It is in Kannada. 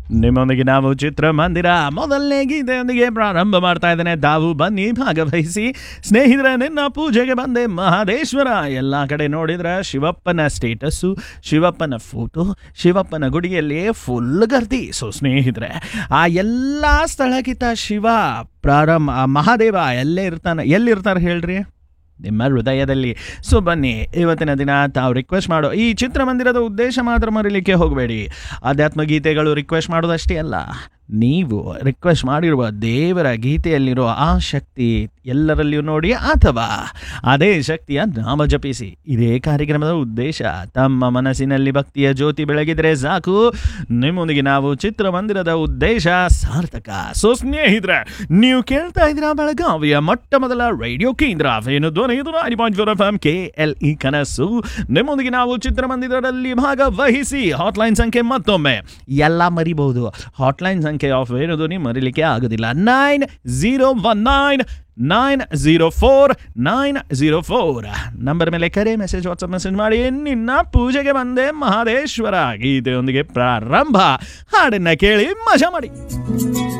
ನಿಮ್ಮೊಂದಿಗೆ ನಾವು ಚಿತ್ರಮಂದಿರ ಮೊದಲನೇ ಗೀತೆಯೊಂದಿಗೆ ಪ್ರಾರಂಭ ಮಾಡ್ತಾ ಇದ್ದೇನೆ. ತಾವು ಬನ್ನಿ ಭಾಗವಹಿಸಿ. ಸ್ನೇಹಿತರೆ, ನಿನ್ನ ಪೂಜೆಗೆ ಬಂದೆ ಮಹದೇಶ್ವರ. ಎಲ್ಲ ಕಡೆ ನೋಡಿದ್ರೆ ಶಿವಪ್ಪನ ಸ್ಟೇಟಸ್ಸು, ಶಿವಪ್ಪನ ಫೋಟೋ, ಶಿವಪ್ಪನ ಗುಡಿಯಲ್ಲಿ ಫುಲ್ ಗರ್ದಿ. ಸೊ ಸ್ನೇಹಿತರೆ, ಆ ಎಲ್ಲ ಸ್ಥಳಕ್ಕಿಂತ ಶಿವ ಮಹಾದೇವ ಎಲ್ಲಿರ್ತಾರೆ ಹೇಳ್ರಿ? ನಿಮ್ಮ ಹೃದಯದಲ್ಲಿ. ಸೊ ಬನ್ನಿ, ಇವತ್ತಿನ ದಿನ ತಾವು ರಿಕ್ವೆಸ್ಟ್ ಮಾಡೋ ಈ ಚಿತ್ರಮಂದಿರದ ಉದ್ದೇಶ ಮಾತ್ರ ಮರೀಲಿಕ್ಕೆ ಹೋಗಬೇಡಿ. ಆಧ್ಯಾತ್ಮ ಗೀತೆಗಳು ರಿಕ್ವೆಸ್ಟ್ ಮಾಡೋದಷ್ಟೇ ಅಲ್ಲ, ನೀವು ರಿಕ್ವೆಸ್ಟ್ ಮಾಡಿರುವ ದೇವರ ಗೀತೆಯಲ್ಲಿರೋ ಆ ಶಕ್ತಿ ಎಲ್ಲರಲ್ಲಿಯೂ ನೋಡಿ, ಅಥವಾ ಅದೇ ಶಕ್ತಿಯ ನಾಮ ಜಪಿಸಿ. ಇದೇ ಕಾರ್ಯಕ್ರಮದ ಉದ್ದೇಶ. ತಮ್ಮ ಮನಸ್ಸಿನಲ್ಲಿ ಭಕ್ತಿಯ ಜ್ಯೋತಿ ಬೆಳಗಿದ್ರೆ ಸಾಕು, ನಿಮ್ಮೊಂದಿಗೆ ನಾವು ಚಿತ್ರಮಂದಿರದ ಉದ್ದೇಶ ಸಾರ್ಥಕ. ಸೊ ಸ್ನೇಹಿತರೆ, ನೀವು ಕೇಳ್ತಾ ಇದ್ದೀರಾ ಬೆಳಗಾವಿಯ ಮೊಟ್ಟ ಮೊದಲ ರೇಡಿಯೋ ಕೇಂದ್ರ ಏನು ಧ್ವನಿ FM KLE ಕನಸು. ನಿಮ್ಮೊಂದಿಗೆ ನಾವು ಚಿತ್ರಮಂದಿರದಲ್ಲಿ ಭಾಗವಹಿಸಿ. ಹಾಟ್ಲೈನ್ ಸಂಖ್ಯೆ ಮತ್ತೊಮ್ಮೆ ಎಲ್ಲ ಮರಿಬಹುದು. ಹಾಟ್ಲೈನ್ ಸಂಖ್ಯೆ ಆಫ್ ಏನು ಧ್ವನಿ ಮರಿಲಿಕ್ಕೆ ಆಗೋದಿಲ್ಲ. 901904 ನಂಬರ್ ಮೇಲೆ ಕರೆ, ಮೆಸೇಜ್, ವಾಟ್ಸಪ್ ಮೆಸೇಜ್ ಮಾಡಿ. ನಿನ್ನ ಪೂಜೆಗೆ ಬಂದೆ ಮಹದೇಶ್ವರ ಗೀತೆಯೊಂದಿಗೆ ಪ್ರಾರಂಭ. ಹಾಡನ್ನ ಕೇಳಿ ಮಜಾ ಮಾಡಿ.